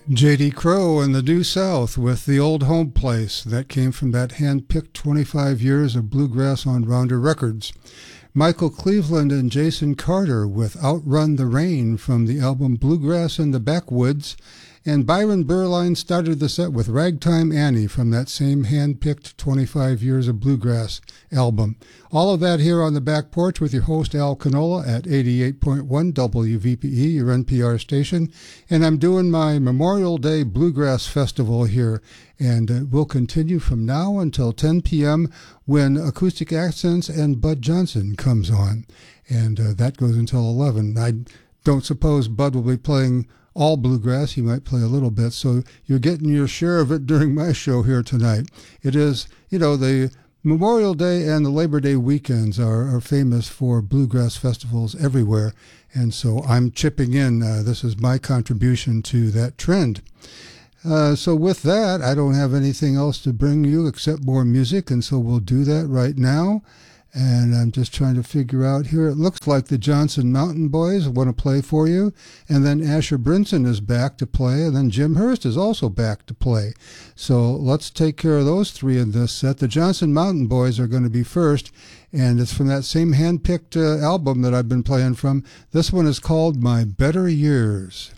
J.D. Crowe and the Due South with The Old Home Place. That came from that hand-picked 25 years of bluegrass on Rounder Records. Michael Cleveland and Jason Carter with Outrun the Rain from the album Bluegrass in the Backwoods. And Byron Berline started the set with Ragtime Annie from that same hand-picked 25 years of bluegrass album. All of that here on the back porch with your host Al Canola at 88.1 WVPE, your NPR station. And I'm doing my Memorial Day Bluegrass Festival here. And we'll continue from now until 10 p.m. when Acoustic Accents and Bud Johnson comes on. And that goes until 11. I don't suppose Bud will be playing all bluegrass. He might play a little bit, so you're getting your share of it during my show here tonight. It is, the Memorial Day and the Labor Day weekends are famous for bluegrass festivals everywhere, and so I'm chipping in. This is my contribution to that trend. So with that, I don't have anything else to bring you except more music, and so we'll do that right now. And I'm just trying to figure out here. It looks like the Johnson Mountain Boys want to play for you. And then Asher Brinson is back to play. And then Jim Hurst is also back to play. So let's take care of those three in this set. The Johnson Mountain Boys are going to be first. And it's from that same hand-picked album that I've been playing from. This one is called My Better Years.